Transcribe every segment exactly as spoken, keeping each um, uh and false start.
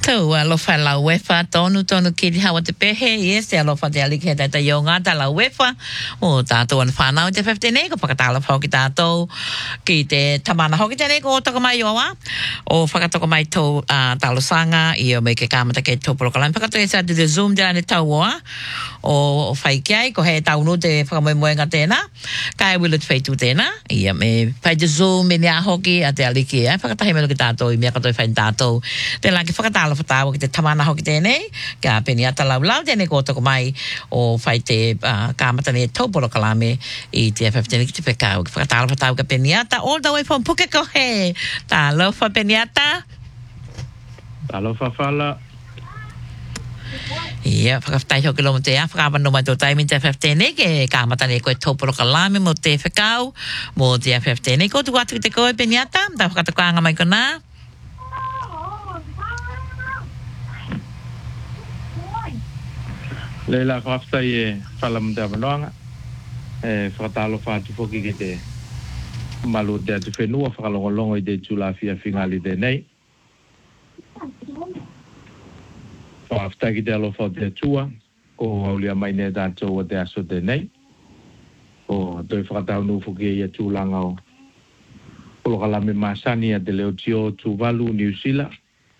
Tau alofa la wefa tonu tonu ki te hawa te pehe yes te alofa te alike te te ionga ta la wefa o tātou an whanau te whiftenei ko whakatala whau ki tātou ki te tamana hoki tēnei ko toko mai oa o whakatoko mai tau uh, talosanga i o me ke kāmata ke tau porokalami whakatoko e sa te zoom te ane tau oa o whai kiai ko he tau no te whakamoemoenga tēnā kai wilut whaitu tēnā i a me whai te zoom me ni a hoki a te alike eh? Whakatahi melo ki tātou i mea katoi whai tātou te la ki whakatala whatawa ki te tamana hoki tēnei ka peni ata lau lau tēnei ko toko mai o whai te uh, kāmata ne tau porokalami i te F F tēnei ki te whekau ki whakatala whatawa ka peni ata all the way from Pukeko he tā lofa peni ata tā lofa whala ia whakawhtai hoki lomo te a whakawano mai tō taimi te F F tēnei ke kāmata ne koe tōporo kalame mo te whekau mo te F F tēnei ko tu atu ki te koe peni ata tā whakatakoanga mai kona Leila whakawhtai e whala mo te awanoanga e whakatalo whātu whoki ki te malu te atu whenua whakalongolongo i te tūlawhia whingali tēnei whakawhtai ki te alofa o te atua ko aulia mai ne tātou o te aso tēnei o toi whakatau nu whoki i a tūlanga o polokalame Masani a te leo tio tūwalu New Zealand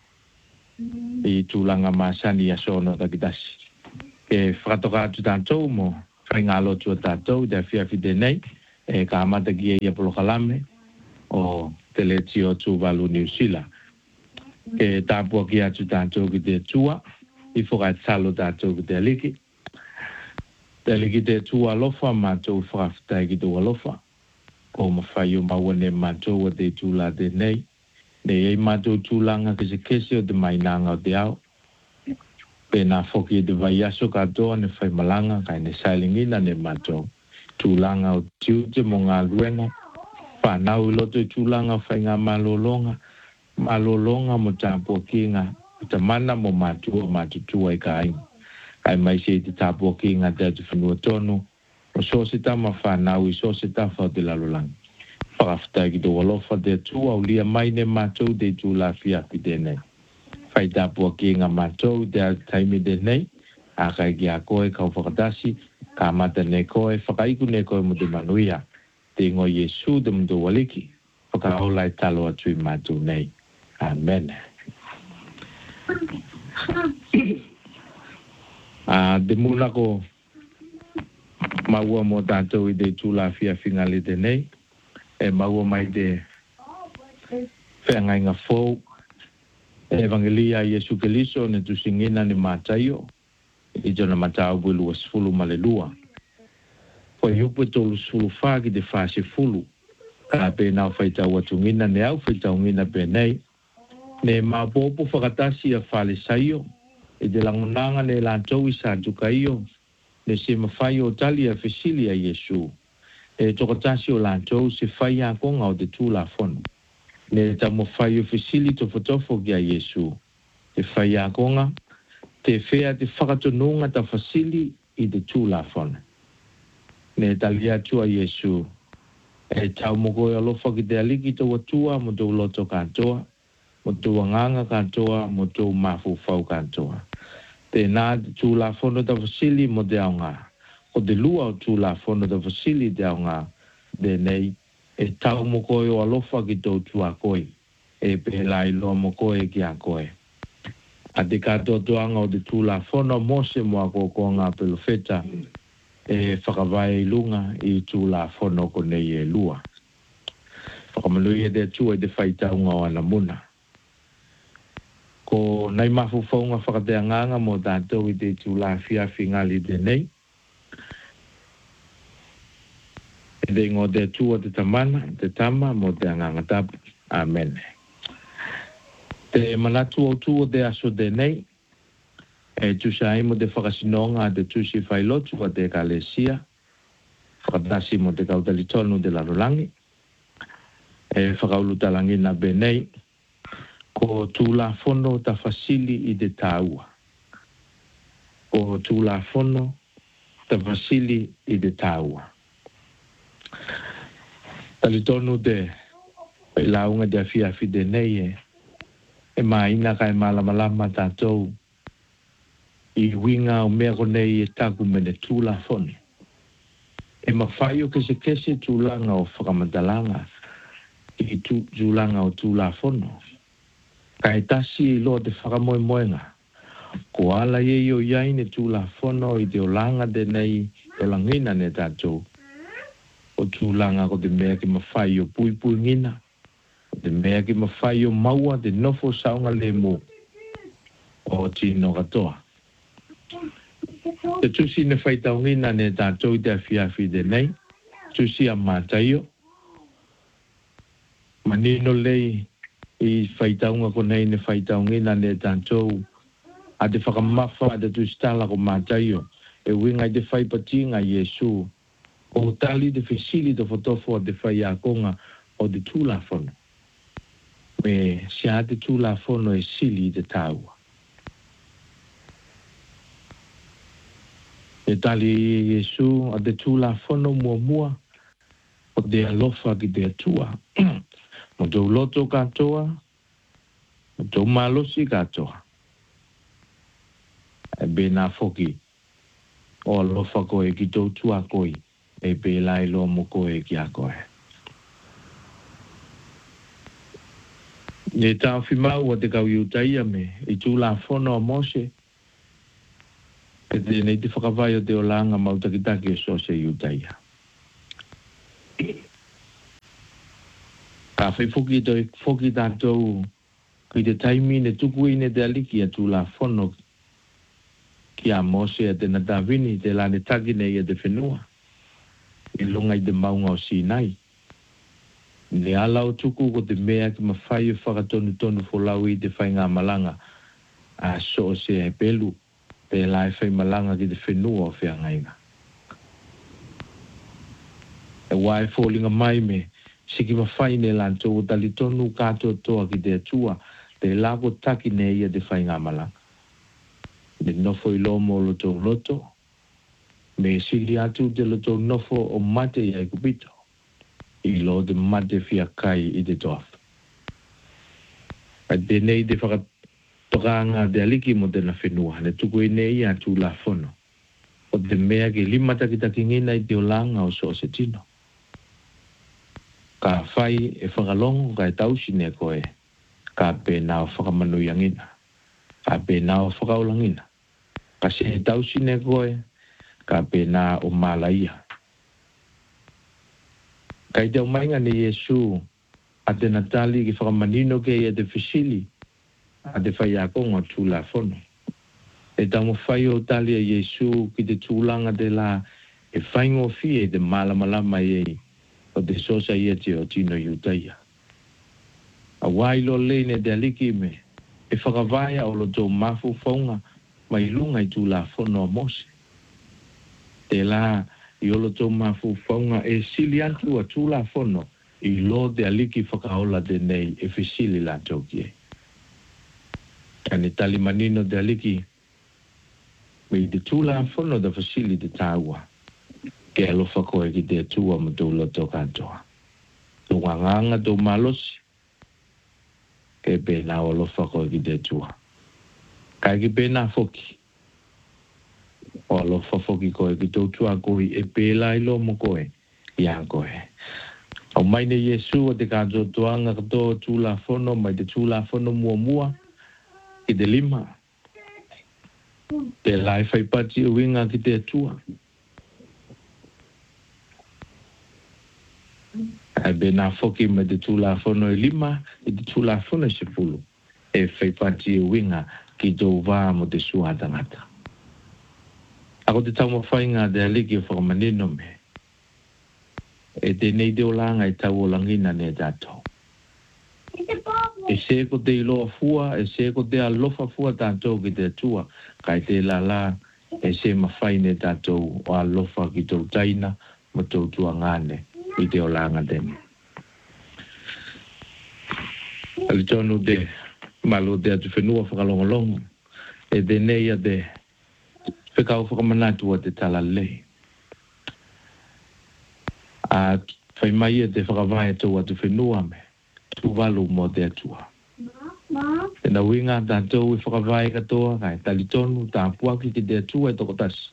i tūlanga Masani a sono takitasi ke whakatoka atu tātou mo whaingalo tua tātou te whiawhi tēnei e ka amata ki e ia polokalame o te leo tio tūwalu New Zealand ke tāpua ki atu tātou ki te tua i whakai talo tātou ki te aliki te aliki te tua alofa mātou whakawhitai ki tō alofa ko mawhai o mawane mātou o te tūla tēnei ne ei mātou tūlanga kese kese o te mainanga o te ao pēnā whoki e te vai aso katoa ne whai malanga kai ne sailingina ne mātou tūlanga o tiute mo ngā luenga whanau i loto i tūlanga whai ngā malolonga malolonga mo tāpua ki ngā ta mana mo mātua mātutua i ka ainga kai mai se te tāpua ki ngā te atu whanua tonu o so se tama whanau i so se tafa o te lalolangi whakawhitai ki tō walofa te atua o lia mai ne mātou te tūla whiapi tēnei whai tāpua ki ngā mātou te atu taimi tēnei a kai ki a koe kau whakatasi ka mata ne koe whakaiku ne koe mo te manuia te ngo Yesu te mto waliki whakaolai talo atu i mātou nei Amen. Ah, de muna ko maua mo tātou i te tūla whia whingali tēnei e maua mai te whengai ngā fōu e evangelia Yesu Keliso ne tusingina ni mātaio i tona matau bulu asfulu malelua po i upe tolu sfulu whā ki te whāse fulu ka pēnā whaitau atungina ne au whaitau ngina pēnei ne mapopo whakatasi a whale saio e te langonanga ne lantou i sa tukaio ne se mawhai o tali a whesili a Yesu e tokatasi o lantou se whai a konga o te tūla whono ne ta mawhai o whesili to fotofo ki a Yesu te whai a konga te whea te whakatonunga ta whesili i te tūla whono ne tali atu a Yesu e tau mokoe alofa ki te aliki tau atua mo tau loto kantoa mo tō nganga katoa, mo tō mafu whau katoa. Tēnā te tūla whono ta wasili mo te aonga. O te lua o tūla whono ta wasili te aonga. Tēnei, e tau mo koe o alofa ki tō tua koe. E pēlai loa mo koe ki a koe. A te katoa tuanga o te tūla whono mose mo a koko ngā pelofeta. E whakawai lunga i tūla whono ko nei e lua. Whakamalui e te tua i te whaitaunga o ana muna. Ko nai mafu whaunga whakatea nganga mo tātou i te tūla whiawhi ngali tēnei. E te ngō te tua te tamana, te tama mo te nganga tapu. Amen. Te manatu o tua te aso tēnei. E tusai mo te whakasinonga te tusi whailotu a te kalesia. Whakatasi mo te kautalitonu te larolangi. E whakaulutalangi na benei. Ko tūla whono ta whasili i te tāua. Ko tūla whono ta whasili i te tāua. Talitonu te launga te awhiawhi te nei e e maina kai malamalama tātou i winga o mea konei e taku mene tūla fone. E mawhai o kese kese tūlanga o whakamadalanga i tūlanga o tūla fono. Ka e tasi i loa te whakamoe moenga. Ko ala ye yo iai ne tūla fono i te o langa de nei o langina ne tātou. O tūlanga ko te mea ki mawhai o pui pui ngina. O te mea ki mawhai o maua te nofo saunga le mo. O tino katoa. Te tusi ne whaitau ngina ne tātou i te awhiawhi de nei. Tusi a mātaio. Manino lei i whaitaunga ko nei ne whaitau ngina ne tātou. A te whakamafa a te tustala ko mātaio. E winga i te whaipatinga Yesu. O tali te whisili te whotofo a te whaiakonga o te tūlafono. Me sia te tūlafono e sili i te tāua. E tali Yesu a te tūlafono mua mua o te alofa ki te atua. Mo tau loto katoa, mo tau malosi katoa. E bena foki o alofa koe ki tau tua koe. E pe lai lo mo koe ki a koe. Ne tau whimau a te kau iutaia me, i tūla whono a Mose. E te nei te whakawai o te o langa mautakitaki e so se iutaia. Ka whai whoki to whoki tātou ki te taimi ne tuku i ne te aliki a tūla whono ki a Mose a te natawini te lane takine i a te whenua. I lunga i te maunga o Sinai. Ne ala o tuku ko te mea ki mawhai o whakatonu tonu wholau i te whai ngā malanga a so o se e pelu te lai whai malanga ki te whenua o whia ngainga. E wai fōlinga mai me si ki mawhai ne lanto o tali tonu kātoa toa ki te atua te lako taki ne ia te whai ngā malanga. Ne nofo i lomo o loto loto. Me sili atu te loto nofo o mate i aikupito. I lo te mate fia kai i te toaf. A te nei te whakatokanga te aliki mo te na whenua. Ne tuku i nei a tū la whono. O te mea ki lima takitaki ngina i te o langa o so se tino. Ka whai e whakalongo ka e tausi ne koe. Ka pēnā o whakamanuia ngina. Ka pēnā o whakaulangina. Ka se e tausi ne koe. Ka pēnā o malaia. Ka i te umainga ni Yesu a te natali ki whakamanino ke i a te whisili a te whaiakonga tūla whono. E tamo whai o tali a Yesu ki te tūlanga te la e whaingo fie te malamalama i e o te sosa i te o tino iutaia. A wailo leine te aliki me e whakawaya o lo tō mafu whaunga mai lunga i tūla whono a Mose. Te la i olo tō mafu whaunga e sili antu a tūla whono i lo te aliki whakaola te nei e whisili la tōkie. Kane tali manino te aliki me i te tūla whono da whisili te tāua ke alofa koe ki te atua mo tō loto katoa. Tō nganganga tō malosi ke pēnā o alofa koe ki te atua. Kai ki pēnā whoki. O alo whafoki koe ki tautua koe e pēla i lo mo koe i a koe. Au mai ne Yesu o te kātou tuanga katoa tūla whono mai te tūla whono mua mua i te lima. Te lai whaipati o winga ki te atua. Ai bēnā whoki mai te tūla whono i lima i te tūla whono se pulu. E whaipati o winga ki tō wā mo te sua tangata. Ako te tau mawhainga te aliki o whakamanino me. E te nei te o langa i tau o langina ne tātou. E se ko te iloa fua, e se ko te alofa fua tātou ki te atua, kai te la la, e se mawhaine tātou o alofa ki tau taina, mo tau tua ngane i te o langa tene. Ali tonu te malo te atu whenua whakalongolongo, e te nei a te whekau whakamanatu a te tala lei. A whai mai e te whakawai tau atu whenua me, tu walu mo te atua. Te na winga tātou i whakawai katoa, kai tali tonu tā puaki ki te atua e toko tasi.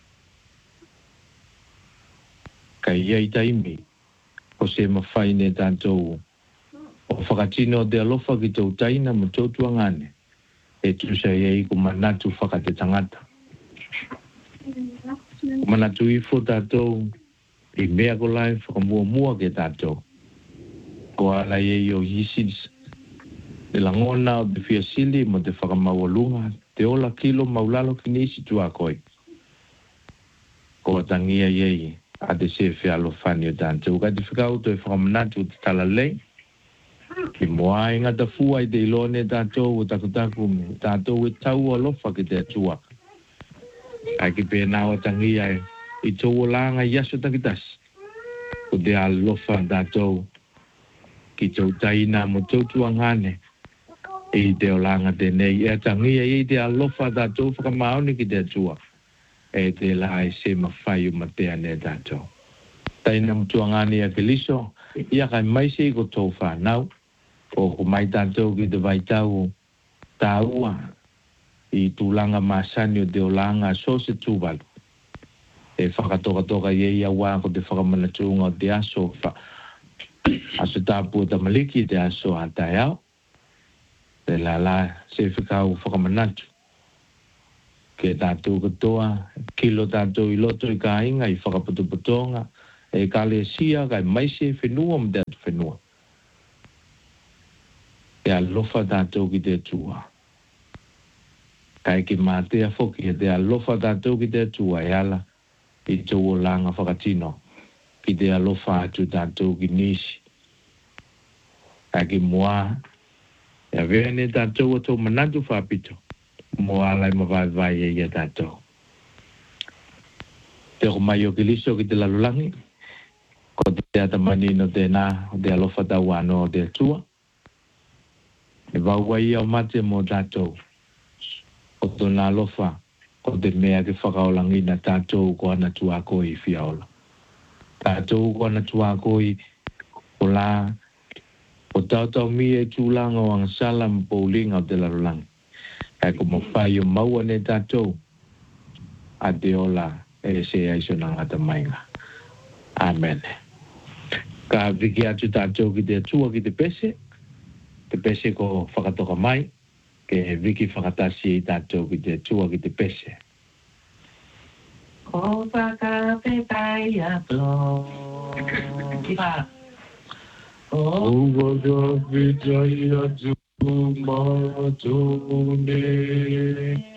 Kai iai taimi, o se mawhai ne tātou, o whakatino te alofa ki tau taina ma tautua ngane, e tusa iai ko manatu whakate tangata. Ko manatu ifo tātou, i mea ko lai whakamua mua ke tātou. Ko ala iai o hisis, e la ngona o te fiasili mo te whakamawalunga, te ola kilo maulalo ki nisi tua koi. Ko tangia iei, a te se whialo whani o tātou. Ka te whikau to e whakamanatu o te tala lei. Ki moa e ngata fua i te ilone tātou o takutaku me. Tātou e tau o lofa ki te atua. Ka ki pēnā o tangia e, i tau o langa i aso takitasi. Ko te alofa tātou, ki tau taina mo tau tuangane. E te o langa te nei, e tangia e te alofa tātou whakamaoni ki te atua. E te la e se mawhai o matea ne tātou. Taina mtuangani a keliso, ia kai maise i ko tau whanau, o ko mai tātou ki te vaitau tāua, i tūlanga māsani o te o langa so se tūwalu. E whakatoka toka i eia wā ko te whakamanatunga o te aso, aso tāpua tamaliki te aso a tai au. Te la la se whikau whakamanatu. Ke tātou katoa, kilo tātou i loto i ka inga i whakaputuputonga, e ka le sia kai maise whenua mo te atu whenua. E alofa tātou ki te tua. Kai ki mātea whoki e te alofa tātou ki te tua e ala i tau o langa whakatino. Ki te alofa atu tātou ki nisi. Kai ki mua, e a vene tātou ato manatu whapito. Mo alai mawai vai e ia tātou. Te o mai o ki liso ki te lalulangi. Ko te atamani no te nā, o te alofa tau ano o te atua. E wauai au mate mo tātou. O to nā alofa, ko te mea ki whakaolangi na tātou ko ana tua koi whiaola. Tātou ko ana tua koi o la, o tau tau mi e tūlanga o angasala mpoulinga o te lalulangi. Kai ko mawhai o maua ne tātou, a te ola e se aiso na ngata mainga. Amen. Ka viki atu tātou ki te atua ki te pese, te pese ko whakatoka mai, ke viki whakatasi i tātou ki te atua ki te pese. Ko whakapetai ato. Kipa. Ko whakapetai ato. Matone